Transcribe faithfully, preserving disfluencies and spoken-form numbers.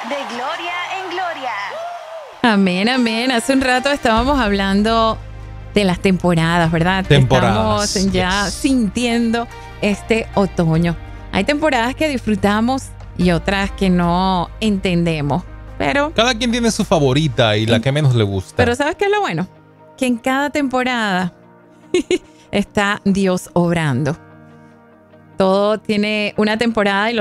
de gloria en gloria. Amén, amén. Hace un rato estábamos hablando de las temporadas, ¿verdad? Temporadas. Estamos ya Yes. sintiendo este otoño. Hay temporadas que disfrutamos y otras que no entendemos. Pero, Cada quien tiene su favorita y la que menos le gusta. pero ¿sabes qué es lo bueno? Que en cada temporada está Dios obrando. Todo tiene una temporada y